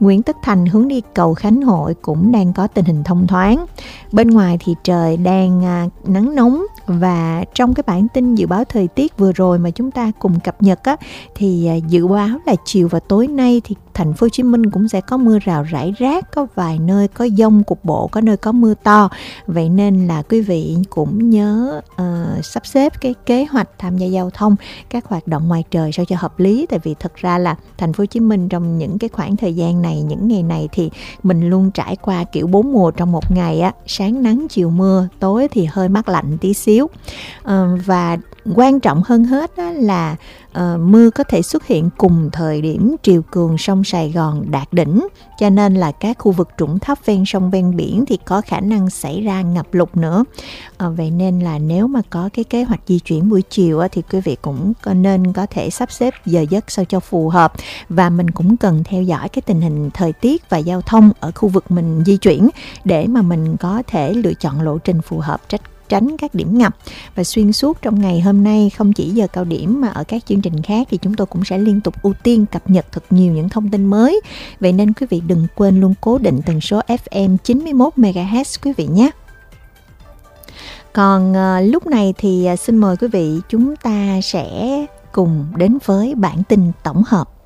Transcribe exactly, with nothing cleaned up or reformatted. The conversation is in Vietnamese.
Nguyễn Tất Thành hướng đi cầu Khánh Hội cũng đang có tình hình thông thoáng. Bên ngoài thì trời đang à, nắng nóng, và trong cái bản tin dự báo thời tiết vừa rồi mà chúng ta cùng cập nhật á, thì à, dự báo là chiều và tối nay thì thành phố Hồ Chí Minh cũng sẽ có mưa rào rải rác, có vài nơi có dông cục bộ, có nơi có mưa to. Vậy nên là quý vị cũng nhớ uh, sắp xếp cái kế hoạch tham gia giao thông, các hoạt động ngoài trời sao cho hợp lý. Tại vì thật ra là thành phố Hồ Chí Minh trong những cái khoảng thời gian này, những ngày này thì mình luôn trải qua kiểu bốn mùa trong một ngày á, sáng nắng chiều mưa, tối thì hơi mát lạnh tí xíu. Uh, và quan trọng hơn hết á là uh, mưa có thể xuất hiện cùng thời điểm triều cường sông Sài Gòn đạt đỉnh, cho nên là các khu vực trũng thấp ven sông ven biển thì có khả năng xảy ra ngập lụt nữa. Uh, vậy nên là nếu mà có cái kế hoạch di chuyển buổi chiều á, thì quý vị cũng nên có thể sắp xếp giờ giấc sao cho phù hợp, và mình cũng cần theo dõi cái tình hình thời tiết và giao thông ở khu vực mình di chuyển để mà mình có thể lựa chọn lộ trình phù hợp, trách tránh các điểm ngập. Và xuyên suốt trong ngày hôm nay, không chỉ giờ cao điểm mà ở các chương trình khác thì chúng tôi cũng sẽ liên tục ưu tiên cập nhật thật nhiều những thông tin mới. Vậy nên quý vị đừng quên luôn cố định tần số ép em chín mươi mốt mê ga héc quý vị nhé. Còn à, lúc này thì à, xin mời quý vị chúng ta sẽ cùng đến với bản tin tổng hợp.